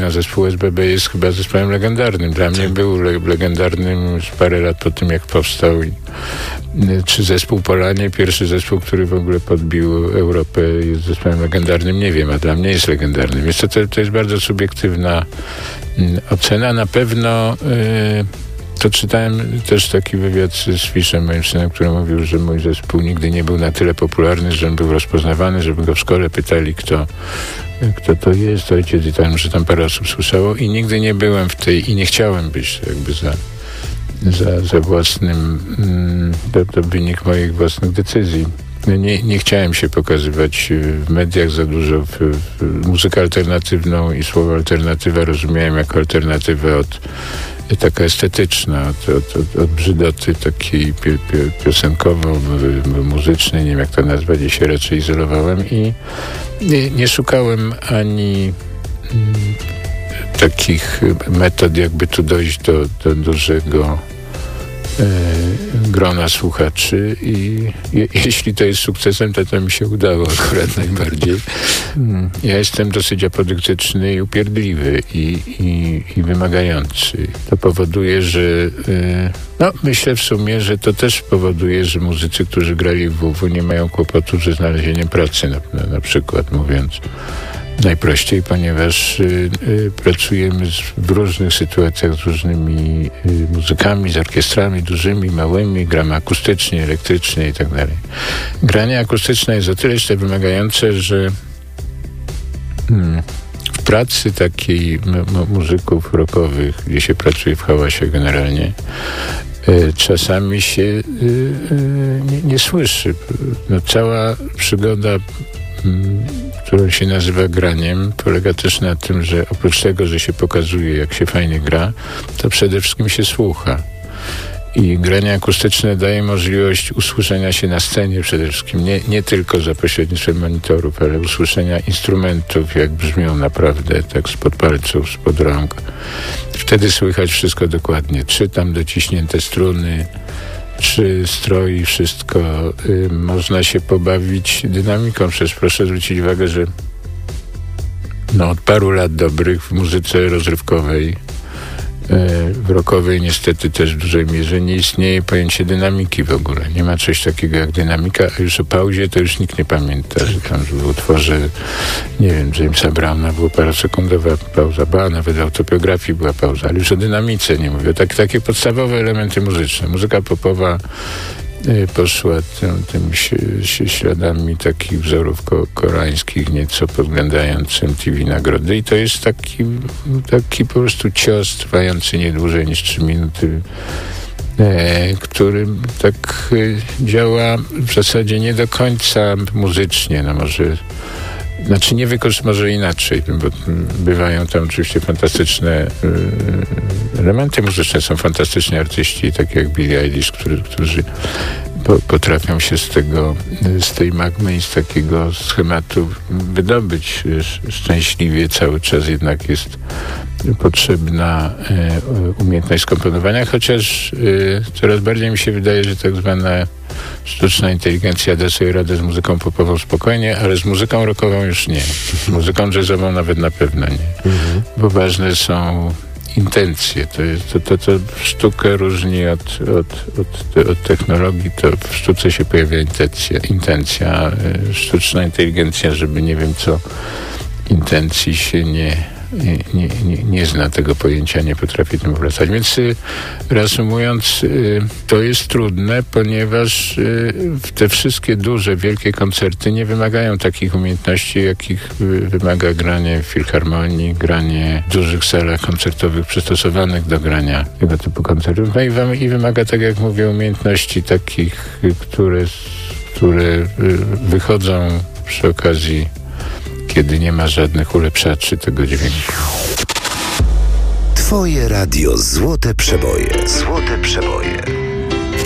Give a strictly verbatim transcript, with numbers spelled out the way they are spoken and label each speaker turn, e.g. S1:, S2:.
S1: no zespół S B B jest chyba zespołem legendarnym. Dla mnie był le- legendarnym już parę lat po tym, jak powstał. I, czy zespół Polanie, pierwszy zespół, który w ogóle podbił Europę, jest zespołem legendarnym? Nie wiem, a dla mnie jest legendarnym. Więc to, to jest bardzo subiektywna mm, ocena. Na pewno y, to czytałem też taki wywiad z, z Fiszem, moim synem, który mówił, że mój zespół nigdy nie był na tyle popularny, że on był rozpoznawany, żeby go w szkole pytali, kto, kto to jest, ojciec, i tam, że tam parę osób słyszało, i nigdy nie byłem w tej, i nie chciałem być jakby za Za, za własnym, to, to wynik moich własnych decyzji. Nie, nie chciałem się pokazywać w mediach za dużo. W, w muzykę alternatywną i słowo alternatywa rozumiałem jako alternatywę od, taka estetyczna, od, od, od, od brzydoty takiej pi, pi, piosenkowo-muzycznej, nie wiem jak to nazwać, gdzie się raczej izolowałem i nie, nie szukałem ani takich metod, jakby tu dojść do, do dużego e, grona słuchaczy i je, jeśli to jest sukcesem, to to mi się udało akurat najbardziej. Ja jestem dosyć apodyktyczny i upierdliwy i, i, i wymagający. To powoduje, że e, no myślę w sumie, że to też powoduje, że muzycy, którzy grali w W W nie mają kłopotu ze znalezieniem pracy, na, na, na przykład mówiąc najprościej, ponieważ y, y, pracujemy z, w różnych sytuacjach z różnymi y, muzykami, z orkiestrami dużymi, małymi, gramy akustycznie, elektrycznie i tak dalej. Granie akustyczne jest o tyle jeszcze wymagające, że hmm, w pracy takiej m- m- muzyków rockowych, gdzie się pracuje w hałasie generalnie, y, czasami się y, y, nie, nie słyszy. No, cała przygoda którą się nazywa graniem, polega też na tym, że oprócz tego, że się pokazuje, jak się fajnie gra, to przede wszystkim się słucha. I granie akustyczne daje możliwość usłyszenia się na scenie przede wszystkim, nie, nie tylko za pośrednictwem monitorów, ale usłyszenia instrumentów, jak brzmią naprawdę, tak spod palców, spod rąk. Wtedy słychać wszystko dokładnie, czy tam dociśnięte struny, czy stroi, wszystko. Y, można się pobawić dynamiką. Przecież proszę zwrócić uwagę, że no, od paru lat dobrych w muzyce rozrywkowej, y, w rockowej niestety też w dużej mierze nie istnieje pojęcie dynamiki w ogóle. Nie ma czegoś takiego jak dynamika, a już o pauzie to już nikt nie pamięta, że tam w utworze, nie wiem, Jamesa Browna była parosekundowa pauza, ba, nawet w autobiografii była pauza, ale już o dynamice nie mówię. Tak, takie podstawowe elementy muzyczne. Muzyka popowa y, poszła tym, tym śladami takich wzorów ko- koreańskich, nieco podglądając M T V nagrody, i to jest taki, taki po prostu cios trwający nie dłużej niż trzy minuty, e, który tak e, działa w zasadzie nie do końca muzycznie, no może Znaczy nie wykorzystam, może inaczej, bo bywają tam oczywiście fantastyczne y, elementy muzyczne, są fantastyczni artyści, takie jak Billie Eilish, którzy, którzy po, potrafią się z tego, z tej magmy i z takiego schematu wydobyć szczęśliwie. Cały czas jednak jest potrzebna y, umiejętność skomponowania, chociaż y, coraz bardziej mi się wydaje, że tak zwana sztuczna inteligencja da sobie radę z muzyką popową spokojnie, ale z muzyką rockową już nie. Z muzyką jazzową nawet na pewno nie. Mhm. Bo ważne są intencje. To, jest, to, to, to sztukę różni od, od, od, od technologii. To w sztuce się pojawia intencja. intencja. Sztuczna inteligencja, żeby nie wiem co, intencji się nie... Nie, nie, nie, nie zna tego pojęcia, nie potrafi tym wracać. Więc y, reasumując, y, to jest trudne, ponieważ y, te wszystkie duże, wielkie koncerty nie wymagają takich umiejętności, jakich y, wymaga granie w filharmonii, granie w dużych salach koncertowych przystosowanych do grania tego typu koncertów. No i, i wymaga, tak jak mówię, umiejętności takich, y, które, które y, wychodzą przy okazji, kiedy nie ma żadnych ulepszaczy tego dźwięku.
S2: Twoje radio Złote Przeboje. Złote Przeboje.